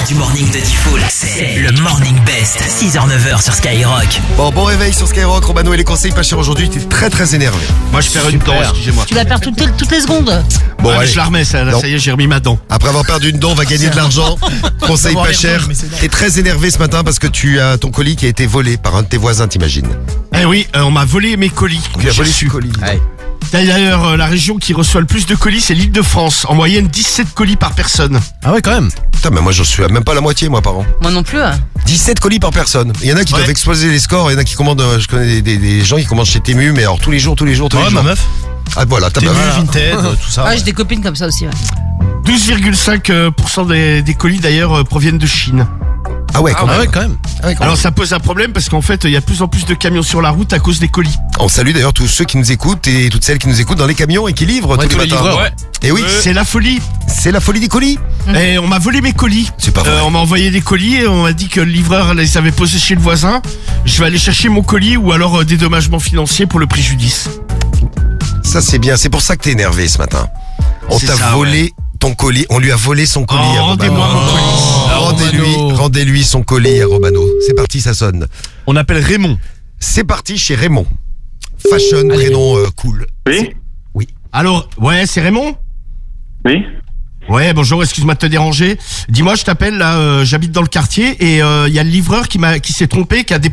du morning de Diffoul, c'est le Morning Best, 6h-9h sur Skyrock. Bon réveil sur Skyrock, Romano et les conseils pas chers aujourd'hui, t'es très énervé. Moi je perds une dent, excusez-moi. Tu la perds toutes les secondes. Bon, mais allez. je la remets, ça y est, j'ai remis ma dent. Après avoir perdu une dent, on va gagner de l'argent. Conseil pas cher. T'es très énervé ce matin parce que tu as ton colis qui a été volé par un de tes voisins, t'imagines. Eh oui, on m'a volé mes colis. Tu as J'ai volé reçu. ce colis. D'ailleurs, la région qui reçoit le plus de colis, c'est l'Île-de-France. En moyenne, 17 colis par personne. Ah ouais, quand même. Putain, mais moi j'en suis à même pas la moitié moi par an. Moi non plus. 17 colis par personne. Il y en a qui Ouais. doivent exploser les scores, il y en a qui commandent, je connais des gens qui commandent chez Temu, mais alors tous les jours. Ouais, ma meuf. Ah voilà, t'as T'es pas vu, vu. Vinted, tout ça. Ouais, j'ai des copines comme ça aussi. Ouais. 12,5% des colis d'ailleurs proviennent de Chine. Ah ouais, quand Ah même. ouais, quand même. Ah ouais, quand Alors même. ça pose un problème parce qu'en fait, il y a de plus en plus de camions sur la route à cause des colis. On salue d'ailleurs tous ceux qui nous écoutent et toutes celles qui nous écoutent dans les camions et qui livrent Ouais, tous les matins. livreurs. Et oui, C'est la folie. c'est la folie des colis. Et on m'a volé mes colis. C'est pas vrai. On m'a envoyé des colis et on m'a dit que le livreur les avait posés chez le voisin. Je vais aller chercher mon colis ou alors dédommagement financier pour le préjudice. Ça c'est bien, c'est pour ça que t'es énervé ce matin. On C'est t'a ça, volé ton colis, on lui a volé son colis. Oh, à Romano. rendez-moi mon colis. Rendez-lui son colis à Romano. C'est parti, ça sonne. On appelle Raymond. C'est parti chez Raymond. Fashion, prénom cool. Oui, Alors, ouais, c'est Raymond ? oui. Ouais, bonjour, excuse-moi de te déranger. Dis-moi, je t'appelle là, j'habite dans le quartier et il y a le livreur qui s'est trompé, qui a